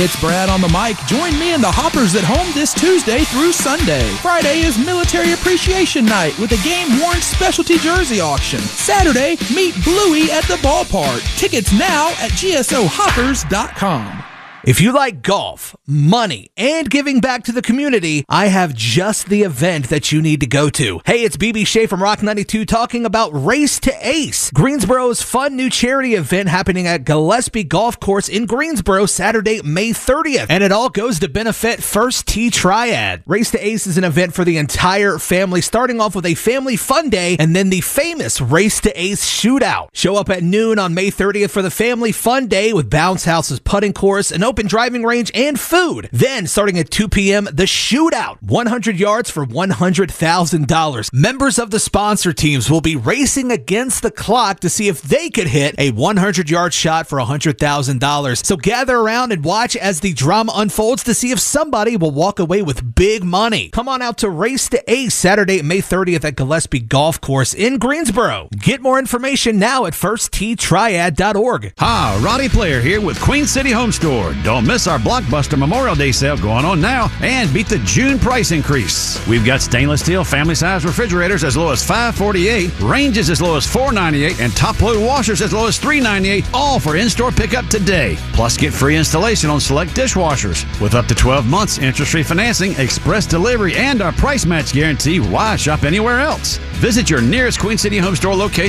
it's Brad on the mic. Join me and the Hoppers at home this Tuesday through Sunday. Friday is Military Appreciation Night with a game-worn specialty jersey auction. Saturday, meet Bluey at the ballpark. Tickets now at gsohoppers.com. If you like golf, money, and giving back to the community, I have just the event that you need to go to. Hey, it's BB Shea from Rock 92 talking about Race to Ace, Greensboro's fun new charity event happening at Gillespie Golf Course in Greensboro Saturday, May 30th. And it all goes to benefit First Tee Triad. Race to Ace is an event for the entire family, starting off with a family fun day and then the famous Race to Ace shootout. Show up at noon on May 30th for the family fun day with bounce houses, putting course, an open driving range, and food. Then, starting at 2 p.m., the shootout. 100 yards for $100,000. Members of the sponsor teams will be racing against the clock to see if they could hit a 100-yard shot for $100,000. So gather around and watch as the drama unfolds to see if somebody will walk away with big money. Come on out to Race to Ace Saturday, May 30th at Gillespie Golf Course in Greensboro. Get more information now at firstteetriad.org. Hi, Roddy Player here with Queen City Home Store. Don't miss our Blockbuster Memorial Day sale going on now and beat the June price increase. We've got stainless steel family-size refrigerators as low as $548, ranges as low as $498, and top-load washers as low as $398, all for in-store pickup today. Plus, get free installation on select dishwashers. With up to 12 months interest-free financing, express delivery, and our price match guarantee, why shop anywhere else? Visit your nearest Queen City Home Store location